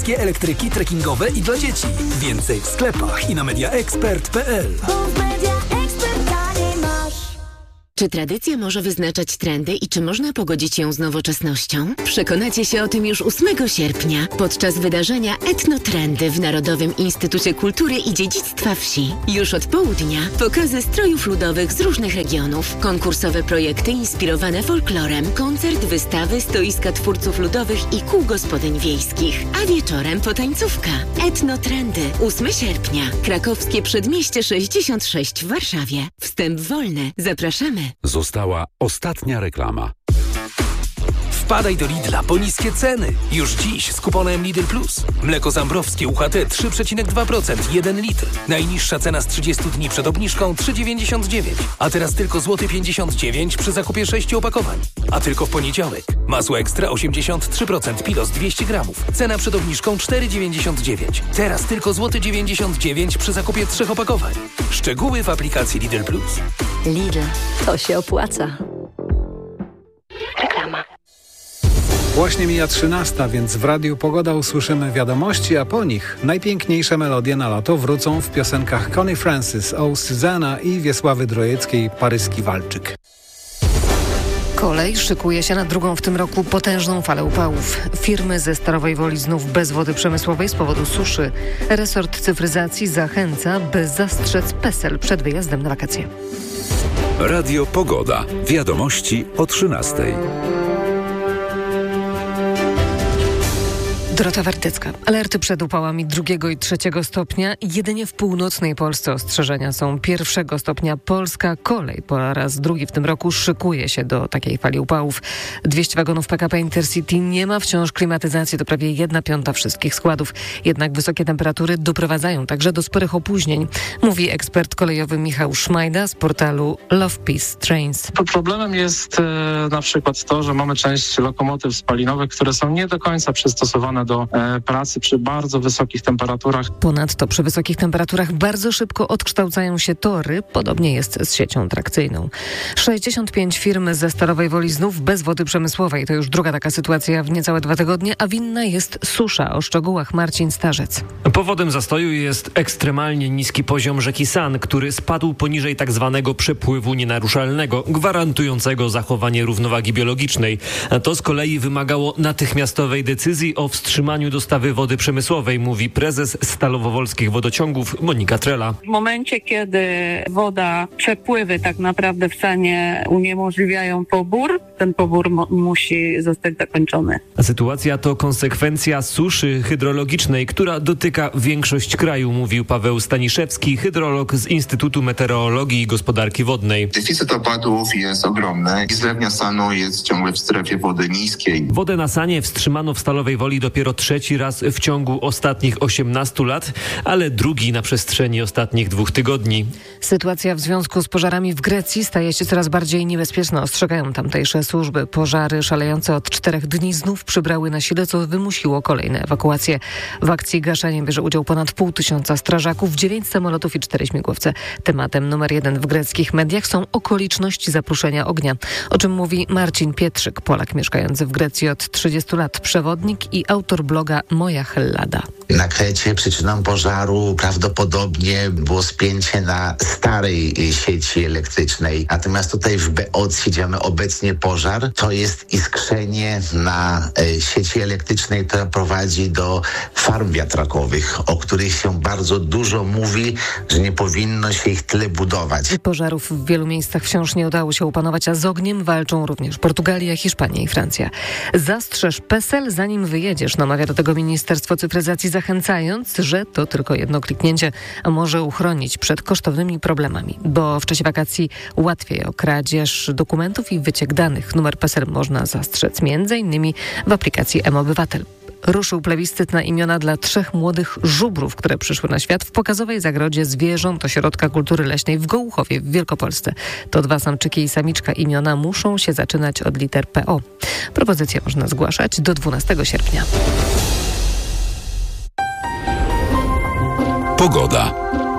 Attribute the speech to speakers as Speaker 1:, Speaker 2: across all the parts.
Speaker 1: wszystkie elektryki trekkingowe i dla dzieci. Więcej w sklepach i na mediaexpert.pl.
Speaker 2: Czy tradycja może wyznaczać trendy i czy można pogodzić ją z nowoczesnością? Przekonacie się o tym już 8 sierpnia podczas wydarzenia Etnotrendy w Narodowym Instytucie Kultury i Dziedzictwa Wsi. Już od południa pokazy strojów ludowych z różnych regionów, konkursowe projekty inspirowane folklorem, koncert, wystawy, stoiska twórców ludowych i kół gospodyń wiejskich. A wieczorem potańcówka. Etnotrendy. 8 sierpnia. Krakowskie Przedmieście 66 w Warszawie. Wstęp wolny. Zapraszamy.
Speaker 3: Została ostatnia reklama.
Speaker 1: Wpadaj do Lidla po niskie ceny. Już dziś z kuponem Lidl Plus. Mleko zambrowskie UHT 3,2%, 1 litr. Najniższa cena z 30 dni przed obniżką 3,99. A teraz tylko złoty 59 przy zakupie 6 opakowań. A tylko w poniedziałek. Masło ekstra 83% Pilos 200 gramów. Cena przed obniżką 4,99. Teraz tylko złoty 99 przy zakupie 3 opakowań. Szczegóły w aplikacji Lidl Plus.
Speaker 2: Lidl. To się opłaca. Reklama.
Speaker 4: Właśnie mija 13, więc w Radiu Pogoda usłyszymy wiadomości, a po nich najpiękniejsze melodie na lato wrócą w piosenkach Connie Francis, O Susanna i Wiesławy Drojeckiej Paryski Walczyk.
Speaker 5: Kolej szykuje się na drugą w tym roku potężną falę upałów. Firmy ze Starowej Woli znów bez wody przemysłowej z powodu suszy. Resort cyfryzacji zachęca, by zastrzec PESEL przed wyjazdem na wakacje.
Speaker 3: Radio Pogoda. Wiadomości o 13:00.
Speaker 5: Dorota Wartycka. Alerty przed upałami 2. i 3. stopnia. Jedynie w północnej Polsce ostrzeżenia są 1. stopnia. Polska kolej po raz drugi w tym roku szykuje się do takiej fali upałów. 200 wagonów PKP Intercity nie ma wciąż klimatyzacji, to prawie 1/5 wszystkich składów. Jednak wysokie temperatury doprowadzają także do sporych opóźnień, mówi ekspert kolejowy Michał Szmajda z portalu Love Peace Trains.
Speaker 6: Problemem jest na przykład to, że mamy część lokomotyw spalinowych, które są nie do końca przystosowane do pracy przy bardzo wysokich temperaturach.
Speaker 5: Ponadto przy wysokich temperaturach bardzo szybko odkształcają się tory. Podobnie jest z siecią trakcyjną. 65 firm ze Starowej Woli znów bez wody przemysłowej. To już druga taka sytuacja w niecałe 2 tygodnie, a winna jest susza. O szczegółach Marcin Starzec.
Speaker 7: Powodem zastoju jest ekstremalnie niski poziom rzeki San, który spadł poniżej tak zwanego przepływu nienaruszalnego, gwarantującego zachowanie równowagi biologicznej. To z kolei wymagało natychmiastowej decyzji o wstrzymaniu dostawy wody przemysłowej, mówi prezes Stalowo-Wolskich Wodociągów Monika Trela.
Speaker 8: W momencie, kiedy woda, przepływy tak naprawdę w Sanie uniemożliwiają pobór, ten pobór musi zostać zakończony.
Speaker 7: Sytuacja to konsekwencja suszy hydrologicznej, która dotyka większość kraju, mówił Paweł Staniszewski, hydrolog z Instytutu Meteorologii i Gospodarki Wodnej.
Speaker 9: Deficyt opadów jest ogromny i zlewnia Sanu jest ciągle w strefie wody niskiej.
Speaker 7: Wodę na Sanie wstrzymano w Stalowej Woli dopiero 3. raz w ciągu ostatnich 18 lat, ale drugi na przestrzeni ostatnich 2 tygodni.
Speaker 5: Sytuacja w związku z pożarami w Grecji staje się coraz bardziej niebezpieczna, ostrzegają tamtejsze służby. Pożary szalejące od 4 dni znów przybrały na sile, co wymusiło kolejne ewakuacje. W akcji gaszenia bierze udział ponad 500 strażaków, 9 samolotów i 4 śmigłowce. Tematem numer 1 w greckich mediach są okoliczności zaprószenia ognia, o czym mówi Marcin Pietrzyk, Polak mieszkający w Grecji od 30 lat, przewodnik i autor bloga Moja Hellada.
Speaker 10: Na Krecie przyczyną pożaru prawdopodobnie było spięcie na starej sieci elektrycznej. Natomiast tutaj w Beocji, gdzie mamy obecnie pożar, to jest iskrzenie na sieci elektrycznej, która prowadzi do farm wiatrakowych, o których się bardzo dużo mówi, że nie powinno się ich tyle budować.
Speaker 5: Pożarów w wielu miejscach wciąż nie udało się opanować, a z ogniem walczą również Portugalia, Hiszpania i Francja. Zastrzeż PESEL, zanim wyjedziesz, namawia do tego Ministerstwo Cyfryzacji, zachęcając, że to tylko jedno kliknięcie może uchronić przed kosztownymi problemami, bo w czasie wakacji łatwiej o kradzież dokumentów i wyciek danych. Numer PESEL można zastrzec m.in. w aplikacji mObywatel. Ruszył plebiscyt na imiona dla 3 młodych żubrów, które przyszły na świat w pokazowej zagrodzie zwierząt Ośrodka Kultury Leśnej w Gołuchowie w Wielkopolsce. To 2 samczyki i samiczka. Imiona muszą się zaczynać od liter PO. Propozycje można zgłaszać do 12 sierpnia.
Speaker 3: Pogoda.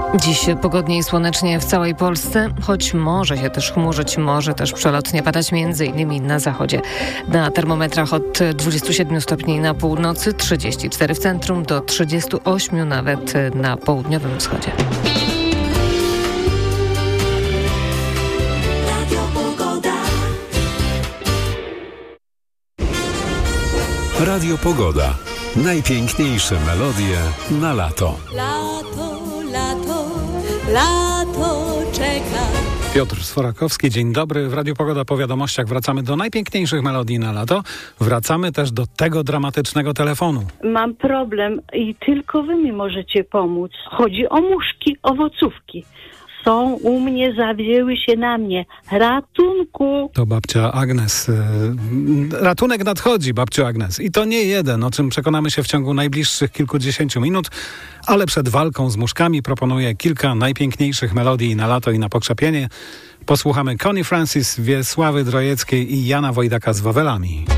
Speaker 5: Dziś pogodnie i słonecznie w całej Polsce, choć może się też chmurzyć, może też przelotnie padać m.in. na zachodzie. Na termometrach od 27 stopni na północy, 34 w centrum do 38 nawet na południowym wschodzie.
Speaker 3: Radio Pogoda. Najpiękniejsze melodie na lato.
Speaker 11: Lato, lato, lato czeka.
Speaker 4: Piotr Sforakowski, dzień dobry. W Radiu Pogoda po wiadomościach wracamy do najpiękniejszych melodii na lato. Wracamy też do tego dramatycznego telefonu.
Speaker 12: Mam problem i tylko wy mi możecie pomóc. Chodzi o muszki, owocówki. Są u mnie, zawzięły się na mnie. Ratunku!
Speaker 4: To babcia Agnes. Ratunek nadchodzi, babciu Agnes. I to nie jeden, o czym przekonamy się w ciągu najbliższych kilkudziesięciu minut. Ale przed walką z muszkami proponuję kilka najpiękniejszych melodii na lato i na pokrzepienie. Posłuchamy Connie Francis, Wiesławy Drojeckiej i Jana Wojdaka z Wawelami.